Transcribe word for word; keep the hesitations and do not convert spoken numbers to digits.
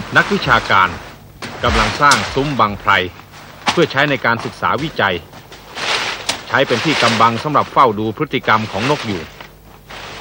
นักวิชาการกำลังสร้างซุ้มบังไพรเพื่อใช้ในการศึกษาวิจัยใช้เป็นที่กำบังสำหรับเฝ้าดูพฤติกรรมของนกอยู่